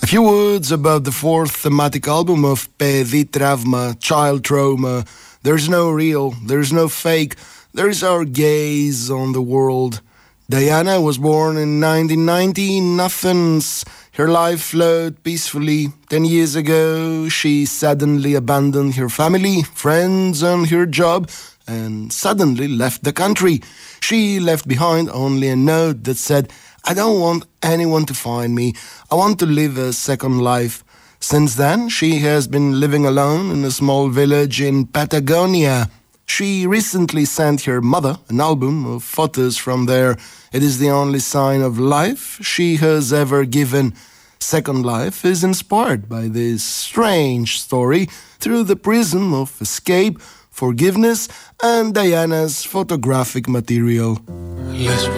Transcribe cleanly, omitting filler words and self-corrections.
Few words about the fourth thematic album of Παιδί Τραύμα, Child Trauma. There's no real, there's no fake, there's our gaze on the world. Diana was born in 1990 in Athens. Her life flowed peacefully. 10 years ago, she suddenly abandoned her family, friends, and her job, and suddenly left the country. She left behind only a note that said, "I don't want anyone to find me. I want to live a second life." Since then, she has been living alone in a small village in Patagonia. She recently sent her mother an album of photos from there. It is the only sign of life she has ever given. Second Life is inspired by this strange story through the prism of escape, forgiveness, and Diana's photographic material.